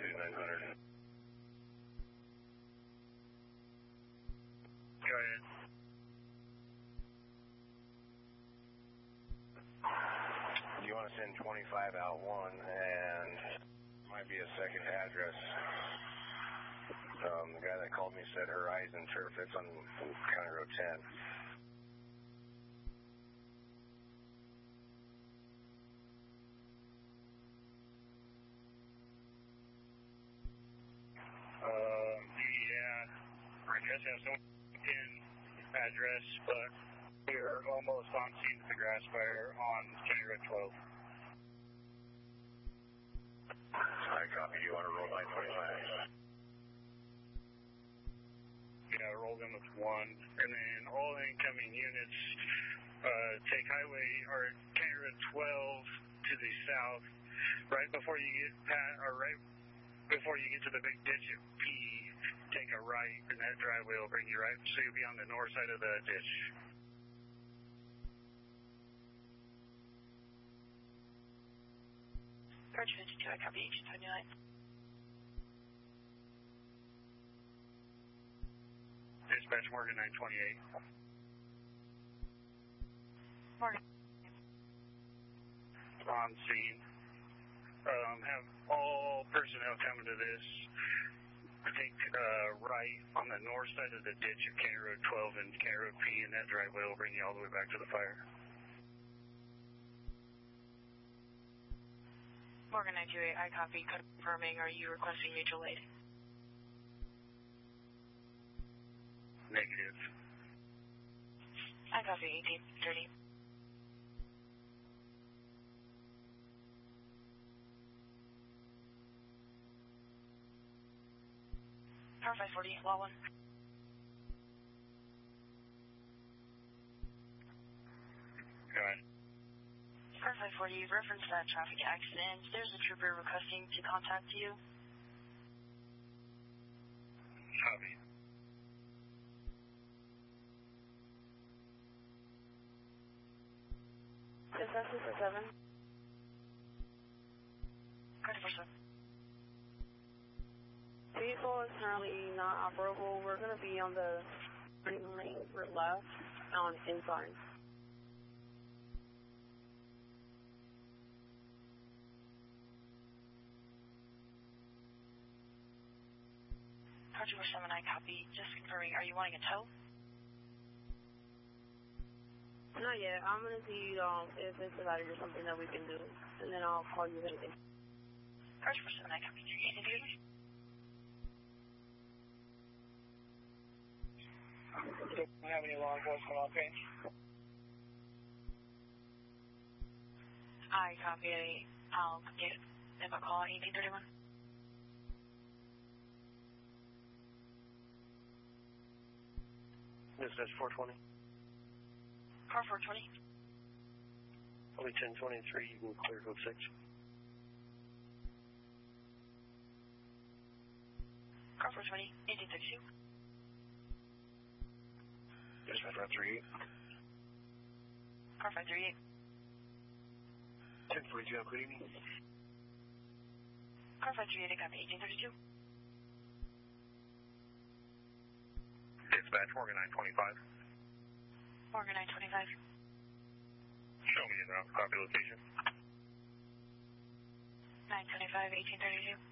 900. Go ahead. You want to send 25 out one, and might be a second address. The guy that called me said Horizon Turf. It's on County Road 10. Yeah, I guess I have some address, but we're almost on scene of the grass fire on County Road 12. I copy you on a roll line 25. Yeah, roll them with one, and then all incoming units take highway or County Road 12 to the south, right before you get to the big ditch at P. Take a right, and that driveway will bring you right, so you'll be on the north side of the ditch. Approach 52, I copy 1829. Dispatch Morgan 928. Morgan. On scene. Have all personnel coming to this. Take right on the north side of the ditch at County Road 12 and County Road P, and that driveway will bring you all the way back to the fire. Morgan 928, I copy. Confirming, are you requesting mutual aid? Negative. I copy 1830. Power 540, law 1. Go ahead. Power 540, reference that traffic accident. There's a trooper requesting to contact you. Copy. Dispatch 607. 24-7. Vehicle is currently not operable. We're going to be on the lane for left on inside. Power 247, I copy. Just confirming, are you wanting a tow? Not yet. I'm going to see if it's about it or something that we can do, and then I'll call you if anything. Power 247, I copy. Anything to do? Do you have any law enforcement on page? I copy. I'll get if I call 1831. Dispatch 420. Car 420. Only 1023, you can clear code 6. Car 420, 1832. Dispatch 538. Car 538. 1042, good evening. Car 538, I copy 1832. Dispatch Morgan 925. Morgan 925. Show me a copy location. 925, 1832.